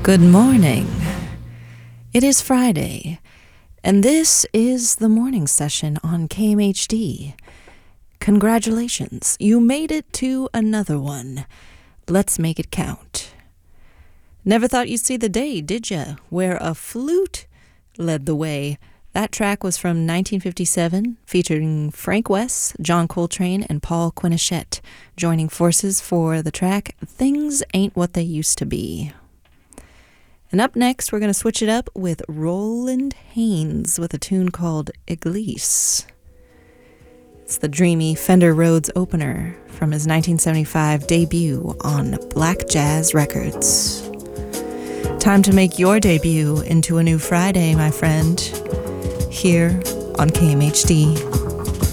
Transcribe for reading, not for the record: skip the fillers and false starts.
Good morning. It is Friday, and this is the morning session on KMHD. Congratulations, you made it to another one. Let's make it count. Never thought you'd see the day, did ya? Where a flute led the way. That track was from 1957, featuring Frank West, John Coltrane, and Paul Quinichette, joining forces for the track Things Ain't What They Used to Be. And up next, we're going to switch it up with Roland Haynes with a tune called Église. It's the dreamy Fender Rhodes opener from his 1975 debut on Black Jazz Records. Time to make your debut into a new Friday, my friend, here on KMHD.